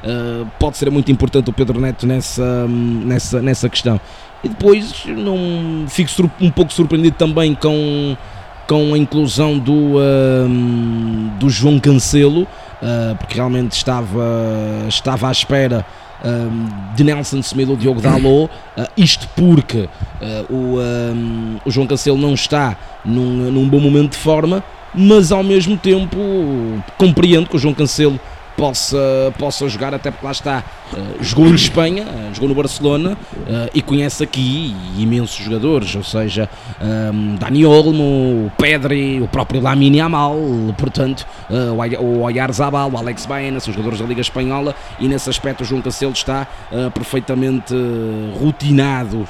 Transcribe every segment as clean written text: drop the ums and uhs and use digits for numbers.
pode ser muito importante o Pedro Neto nessa questão. E depois não fico um pouco surpreendido também com a inclusão do João Cancelo, porque realmente estava à espera de Nelson Semedo ou Diogo Dalot, isto porque o João Cancelo não está num bom momento de forma, mas ao mesmo tempo compreendo que o João Cancelo possa jogar, até porque lá está, jogou em Espanha, jogou no Barcelona, e conhece aqui imensos jogadores, ou seja, Dani Olmo, o Pedri, o próprio Lamine Yamal, portanto, o Oyarzabal, o Alex Baena, são jogadores da Liga Espanhola, e nesse aspecto o João Cancelo está perfeitamente rotinados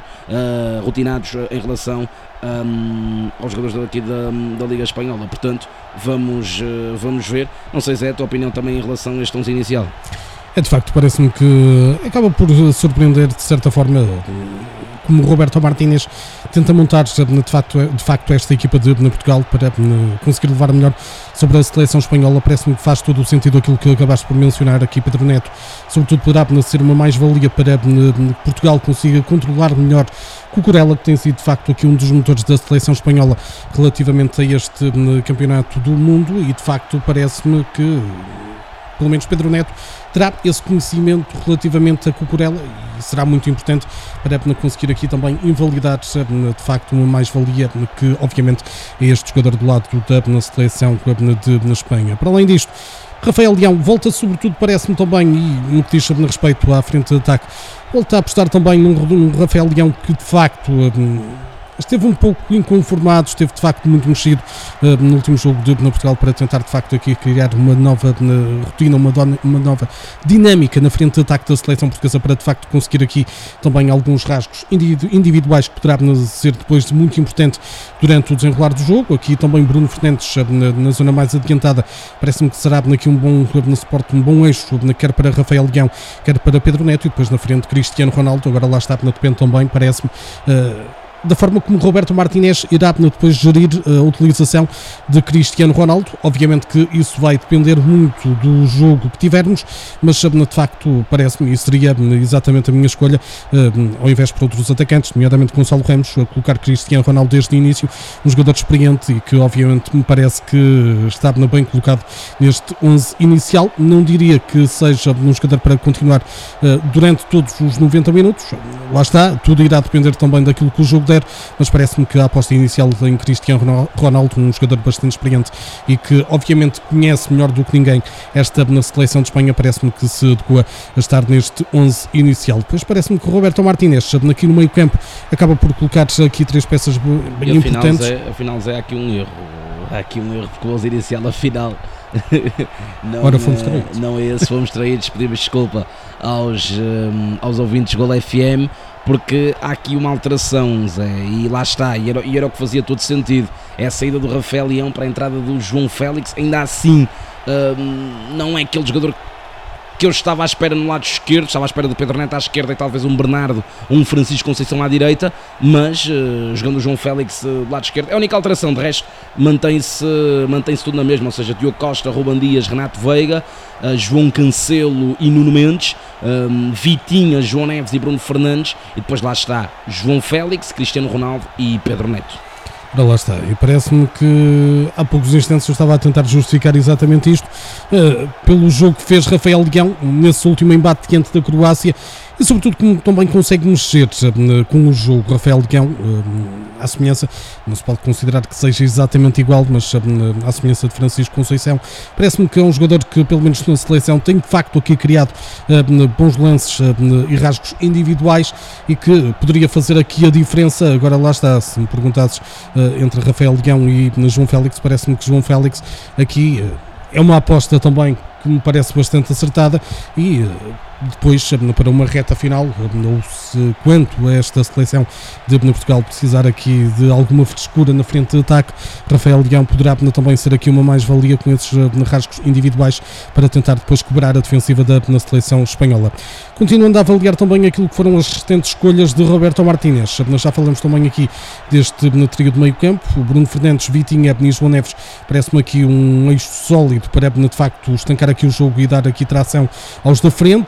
em relação aos jogadores daqui da Liga Espanhola. Portanto, vamos ver. Não sei, Zé, a tua opinião também em relação a este 11 inicial. De facto, parece-me que acaba por surpreender de certa forma, como o Roberto Martínez tenta montar de facto esta equipa de Portugal para conseguir levar melhor sobre a seleção espanhola. Parece-me que faz todo o sentido aquilo que acabaste por mencionar aqui, Pedro Neto. Sobretudo poderá ser uma mais-valia para que Portugal consiga controlar melhor Cucurella, que tem sido de facto aqui um dos motores da seleção espanhola relativamente a este campeonato do mundo, e de facto parece-me que pelo menos Pedro Neto terá esse conhecimento relativamente a Cucurella, e será muito importante para conseguir aqui também invalidar de facto uma mais-valia que obviamente é este jogador do lado da seleção na Espanha. Para além disto, Rafael Leão volta sobretudo, parece-me também, e no que diz sobre respeito à frente de ataque, volta a apostar também num Rafael Leão que de facto esteve um pouco inconformado, esteve de facto muito mexido no último jogo de Portugal, para tentar de facto aqui criar uma nova rotina, uma nova dinâmica na frente de ataque da seleção portuguesa, para de facto conseguir aqui também alguns rasgos individuais que poderá ser depois muito importante durante o desenrolar do jogo. Aqui também Bruno Fernandes na zona mais adiantada, parece-me que será aqui um bom suporte, um bom eixo, quer para Rafael Leão, quer para Pedro Neto, e depois na frente Cristiano Ronaldo. Agora lá está, depende também, parece-me, da forma como Roberto Martínez irá depois gerir a utilização de Cristiano Ronaldo. Obviamente que isso vai depender muito do jogo que tivermos, mas de facto parece-me, e seria exatamente a minha escolha, ao invés de outros atacantes, nomeadamente Gonçalo Ramos, a colocar Cristiano Ronaldo desde o início, um jogador experiente e que obviamente me parece que está bem colocado neste 11 inicial. Não diria que seja um jogador para continuar durante todos os 90 minutos, lá está, tudo irá depender também daquilo que o jogo der, mas parece-me que a aposta inicial em Cristiano Ronaldo, um jogador bastante experiente e que obviamente conhece melhor do que ninguém esta na seleção de Espanha, parece-me que se adequa a estar neste 11 inicial. Depois parece-me que o Roberto Martínez aqui no meio campo acaba por colocar aqui três peças bem importantes. Afinal há aqui um erro, porque o 11 inicial afinal não é esse, fomos traídos, pedimos desculpa aos ouvintes Gol FM, porque há aqui uma alteração, Zé, e lá está, e era o que fazia todo sentido, é a saída do Rafael Leão para a entrada do João Félix. Ainda assim, não é aquele jogador que eu estava à espera no lado esquerdo, estava à espera do Pedro Neto à esquerda e talvez um Bernardo, um Francisco Conceição à direita, mas jogando o João Félix do lado esquerdo, é a única alteração. De resto mantém-se tudo na mesma, ou seja, Diogo Costa, Ruben Dias, Renato Veiga, João Cancelo e Nuno Mendes, Vitinha, João Neves e Bruno Fernandes, e depois lá está João Félix, Cristiano Ronaldo e Pedro Neto. Lá está, e parece-me que há poucos instantes eu estava a tentar justificar exatamente isto, pelo jogo que fez Rafael Leão nesse último embate diante da Croácia, e sobretudo como também consegue mexer com o jogo. Rafael Leão, à semelhança, não se pode considerar que seja exatamente igual, mas à semelhança de Francisco Conceição, parece-me que é um jogador que pelo menos na seleção tem de facto aqui criado bons lances e rasgos individuais, e que poderia fazer aqui a diferença. Agora lá está, se me perguntasses entre Rafael Leão e João Félix, parece-me que João Félix aqui é uma aposta também que me parece bastante acertada, e depois para uma reta final, ou se quanto a esta seleção de Portugal precisar aqui de alguma frescura na frente de ataque, Rafael Leão poderá também ser aqui uma mais-valia com esses rasgos individuais para tentar depois quebrar a defensiva na seleção espanhola. Continuando a avaliar também aquilo que foram as recentes escolhas de Roberto Martínez, nós já falamos também aqui deste trio de meio campo, o Bruno Fernandes, Vitinha e João Neves, parece-me aqui um eixo sólido para de facto estancar aqui o jogo e dar aqui tração aos da frente.